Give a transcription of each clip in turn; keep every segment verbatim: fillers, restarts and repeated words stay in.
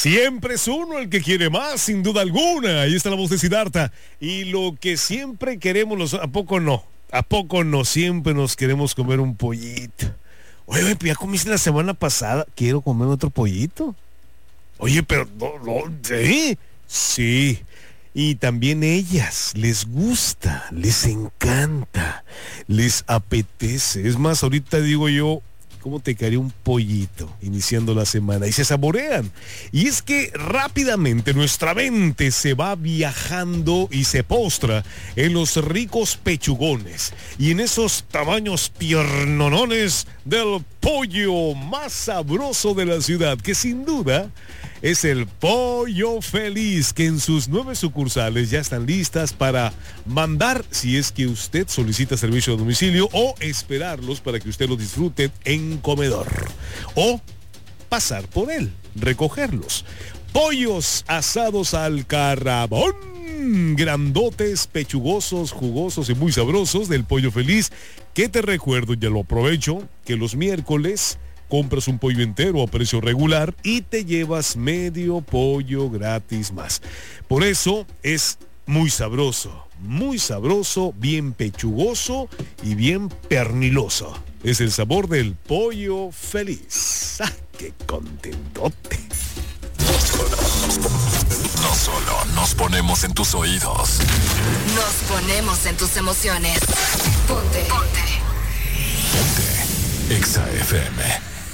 Siempre es uno el que quiere más, sin duda alguna. Ahí está la voz de Siddhartha. Y lo que siempre queremos, los, ¿a poco no? ¿A poco no? Siempre nos queremos comer un pollito. Oye, ya comiste la semana pasada. Quiero comer otro pollito. Oye, pero no, no, ¿sí? Sí. Y también ellas, les gusta, les encanta, les apetece. Es más, ahorita digo yo, ¿cómo te caería un pollito iniciando la semana? Y se saborean. Y es que rápidamente nuestra mente se va viajando y se postra en los ricos pechugones y en esos tamaños piernonones del pollo más sabroso de la ciudad, que sin duda es el Pollo Feliz, que en sus nueve sucursales ya están listas para mandar, si es que usted solicita servicio a domicilio, o esperarlos para que usted los disfrute en comedor, o pasar por él, recogerlos. Pollos asados al carbón, grandotes, pechugosos, jugosos y muy sabrosos del Pollo Feliz, que te recuerdo, ya lo aprovecho, que los miércoles compras un pollo entero a precio regular y te llevas medio pollo gratis más. Por eso es muy sabroso, muy sabroso, bien pechugoso y bien perniloso. Es el sabor del Pollo Feliz. ¡Ah, qué contentote! No solo nos ponemos en tus oídos, nos ponemos en tus emociones. Ponte, ponte. Ponte Exa F M.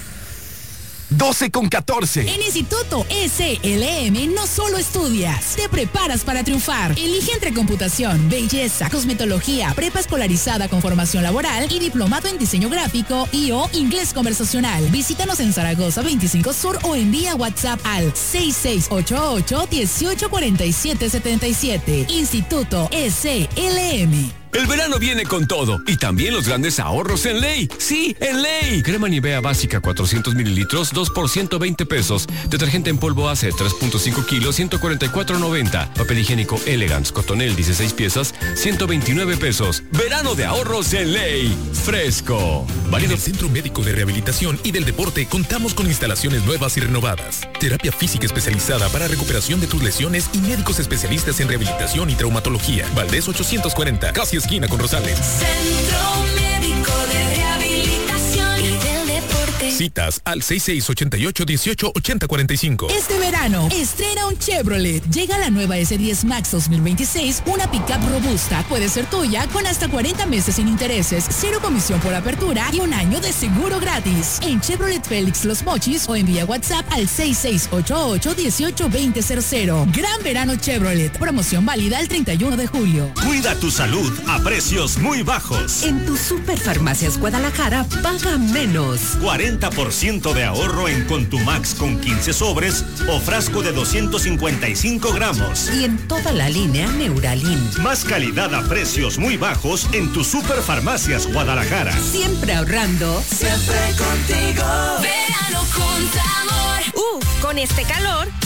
doce con catorce. En Instituto S L M no solo estudias, te preparas para triunfar. Elige entre computación, belleza, cosmetología, prepa escolarizada con formación laboral y diplomado en diseño gráfico y o inglés conversacional. Visítanos en Zaragoza veinticinco Sur o envía WhatsApp al seis seis ocho ocho, uno ocho cuatro siete siete siete. Instituto S L M. El verano viene con todo y también los grandes ahorros en Ley. Sí, en Ley. Crema Nivea básica cuatrocientos mililitros, dos por ciento veinte pesos. Detergente en polvo Ace tres punto cinco kilos, ciento cuarenta y cuatro noventa. Papel higiénico Elegance Cotonel dieciséis piezas, ciento veintinueve pesos. Verano de ahorros en Ley. Fresco. En el Centro Médico de Rehabilitación y del Deporte contamos con instalaciones nuevas y renovadas. Terapia física especializada para recuperación de tus lesiones y médicos especialistas en rehabilitación y traumatología. Valdés ochocientos cuarenta, casi esquina con Rosales. Centro Médico de Rehabilitación y del Deporte. Citas al seis seis ocho ocho, dieciocho ochenta cuarenta y cinco. Este verano, estrena un Chevrolet. Llega la nueva S diez Max dos mil veintiséis, una pickup robusta. Puede ser tuya con hasta cuarenta meses sin intereses, cero comisión por apertura y un año de seguro gratis. En Chevrolet Félix Los Mochis o envía WhatsApp al seis seis ocho ocho, dieciocho veinte cero cero. Gran verano Chevrolet. Promoción válida el treinta y uno de julio. Cuida tu salud a precios muy bajos. En tu Superfarmacias Guadalajara paga menos. cuarenta por ciento de ahorro en Contumax con quince sobres o frasco de doscientos cincuenta y cinco gramos. Y en toda la línea Neuralin. Más calidad a precios muy bajos en tu Superfarmacias Guadalajara. Siempre ahorrando. Siempre contigo. Verano con sabor. Uh, con este calor,